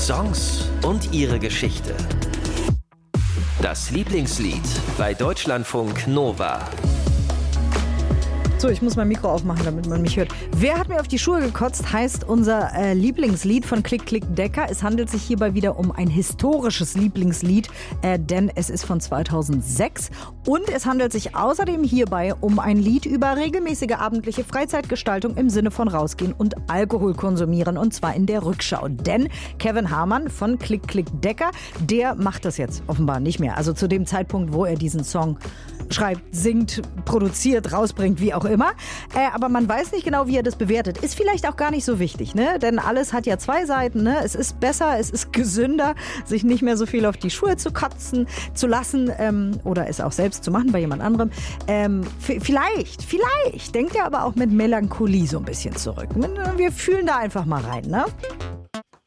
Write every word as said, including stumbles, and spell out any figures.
Songs und ihre Geschichte. Das Lieblingslied bei Deutschlandfunk Nova. So, ich muss mein Mikro aufmachen, damit man mich hört. Wer hat mir auf die Schuhe gekotzt, heißt unser äh, Lieblingslied von Klick Klick Decker. Es handelt sich hierbei wieder um ein historisches Lieblingslied, äh, denn es ist von zweitausendsechs. Und es handelt sich außerdem hierbei um ein Lied über regelmäßige abendliche Freizeitgestaltung im Sinne von rausgehen und Alkohol konsumieren. Und zwar in der Rückschau. Denn Kevin Hamann von Klick Klick Decker, der macht das jetzt offenbar nicht mehr. Also zu dem Zeitpunkt, wo er diesen Song schreibt, singt, produziert, rausbringt, wie auch immer. Äh, aber man weiß nicht genau, wie er das bewertet. Ist vielleicht auch gar nicht so wichtig, ne? Denn alles hat ja zwei Seiten, ne? Es ist besser, es ist gesünder, sich nicht mehr so viel auf die Schuhe zu kotzen, zu lassen ähm, oder es auch selbst zu machen bei jemand anderem. Ähm, f- vielleicht, vielleicht denkt er aber auch mit Melancholie so ein bisschen zurück. Wir fühlen da einfach mal rein, ne?